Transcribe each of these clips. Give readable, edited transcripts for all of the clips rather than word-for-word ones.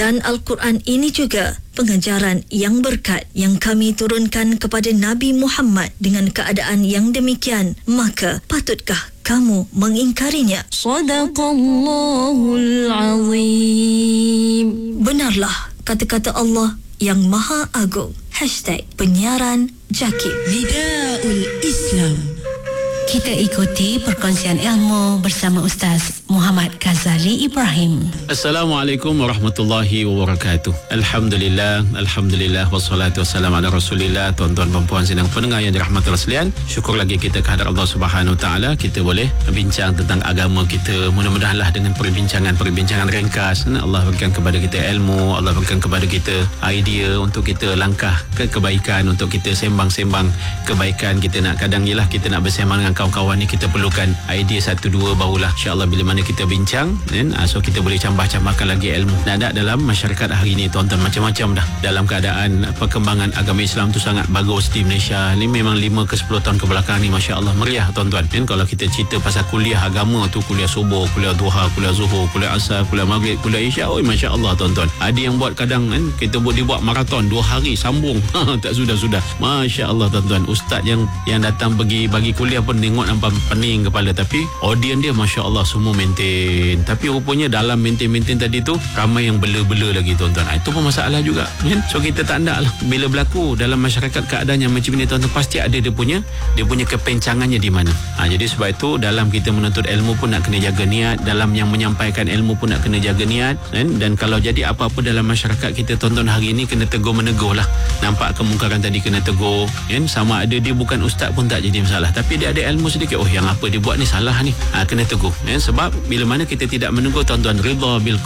Dan Al-Quran ini juga pengajaran yang berkat yang kami turunkan kepada Nabi Muhammad dengan keadaan yang demikian, maka patutkah kamu mengingkarinya? Sadaqallahul Azim. Benarlah kata-kata Allah yang Maha Agung. #penyiaran Jakib. Nidaul Islam. Kita ikuti perkongsian ilmu bersama Ustaz Muhammad Ghazali Ibrahim. Assalamualaikum warahmatullahi wabarakatuh. Alhamdulillah, wassalatu wassalamu ala Rasulillah. Tuan-tuan dan puan sidang pendengar yang dirahmati Allah sekalian, syukur lagi kita kehadrat Allah Subhanahu taala, kita boleh bincang tentang agama kita. Mudah-mudahanlah dengan perbincangan ringkas, Allah berikan kepada kita ilmu, Allah berikan kepada kita idea untuk kita langkah ke kebaikan, untuk kita sembang-sembang kebaikan. Kita nak kadang ialah kita nak bersembang dengan kawan-kawan ni, kita perlukan idea 1-2 barulah insya-Allah bila mana kita bincang so kita boleh cambah-cambahkan lagi ilmu. Dan dalam masyarakat hari ini tuan-tuan, macam-macam dah dalam keadaan perkembangan agama Islam tu sangat bagus di Malaysia. Ini memang 5 ke 10 tahun ke belakang ni masya-Allah meriah tuan-tuan. Kalau kita cerita pasal kuliah agama tu, kuliah subuh, kuliah duha, kuliah zuhur, kuliah asar, kuliah maghrib, kuliah isyak, masya-Allah tuan-tuan. Ada yang buat kadang dia buat maraton 2 hari sambung tak sudah-sudah. Masya-Allah tuan-tuan, ustaz yang datang bagi kuliah pun tengok nampak pening kepala, tapi audien dia masya-Allah semua maintain. Tapi rupanya dalam maintain tadi tu ramai yang bela-bela lagi tuan-tuan. Itu pun masalah juga kan? So kita tak nak lah bila berlaku dalam masyarakat keadaan yang macam ni tuan-tuan, pasti ada dia punya kepencangannya di mana. Jadi sebab itu dalam kita menuntut ilmu pun nak kena jaga niat, dalam yang menyampaikan ilmu pun nak kena jaga niat kan? Dan kalau jadi apa-apa dalam masyarakat kita tuan-tuan hari ini, kena tegur menegur lah. Nampak kemungkaran tadi kena tegur kan? Sama ada dia bukan ustaz pun tak jadi masalah, tapi dia ada ilmu sedikit, yang apa dia buat ni salah ni, kena tegur sebab bila mana kita tidak menegur tuan-tuan, ridha bil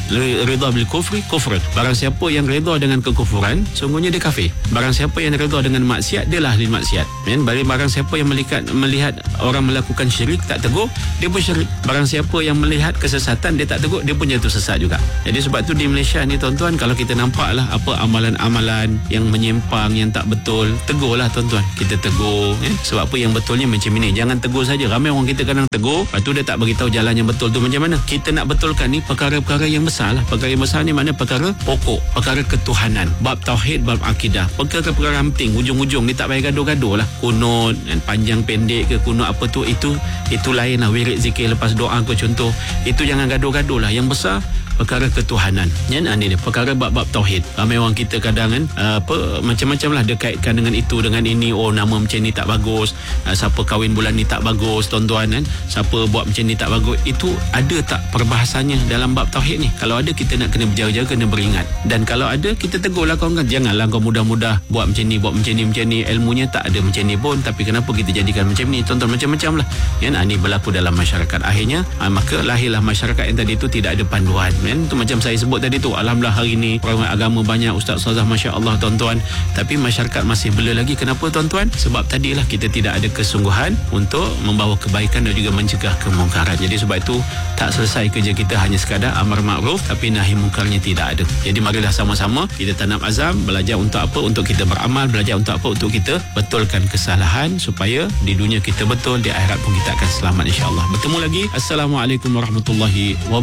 kufri kufr. Barang siapa yang ridha dengan kekufuran, sungguhnya dia kafir. Barang siapa yang ridha dengan maksiat, dia lah ahli maksiat. Barang siapa yang melihat orang melakukan syirik tak tegur, dia pun syirik. Barang siapa yang melihat kesesatan, dia tak tegur, dia pun jatuh sesat juga. Jadi sebab tu di Malaysia ni tuan-tuan, kalau kita nampak lah apa amalan-amalan yang menyimpang, yang tak betul, tegurlah tuan-tuan. Kita tegur sebab apa yang betulnya macam ini. Jangan tegur saja. Ramai orang kita kadang tegur, lepas tu dia tak beritahu jalan yang betul tu macam mana. Kita nak betulkan ni perkara-perkara yang besar lah. Perkara yang besar ni mana perkara pokok, perkara ketuhanan, bab tauhid, bab akidah, perkara-perkara penting. Ujung-ujung ni tak payah gaduh-gaduh lah. Kunut panjang pendek ke kunut apa tu, itu lain lah. Wirid zikir lepas doa ke contoh, itu jangan gaduh-gaduh lah. Yang besar perkara ketuhanan. Ini dia perkara bab-bab tauhid. Ramai orang kita kadang macam-macam lah dia kaitkan dengan itu dengan ini. Nama macam ni tak bagus, siapa kahwin bulan ni tak bagus tuan-tuan siapa buat macam ni tak bagus. Itu ada tak perbahasannya dalam bab tauhid ni? Kalau ada, kita nak kena berjaga-jaga, kena beringat. Dan kalau ada, kita tegurlah kawan-kawan, janganlah kau mudah-mudah buat macam ni, ilmunya tak ada macam ni pun, tapi kenapa kita jadikan macam ni tuan-tuan? Macam-macam lah ini berlaku dalam masyarakat. Akhirnya maka lahirlah masyarakat yang tadi tu tidak ada panduan. Tu macam saya sebut tadi tu, alhamdulillah hari ni orang agama banyak, ustaz-ustazah masya-Allah tuan-tuan, tapi masyarakat masih bela lagi. Kenapa tuan-tuan? Sebab tadilah kita tidak ada kesungguhan untuk membawa kebaikan dan juga mencegah kemungkaran. Jadi sebab itu tak selesai kerja kita hanya sekadar amar makruf, tapi nahi mungkarnya tidak ada. Jadi marilah sama-sama kita tanam azam, belajar untuk apa? Untuk kita beramal, belajar untuk apa? Untuk kita betulkan kesalahan supaya di dunia kita betul, di akhirat pun kita akan selamat insya-Allah. Bertemu lagi. Assalamualaikum warahmatullahi wabarakatuh.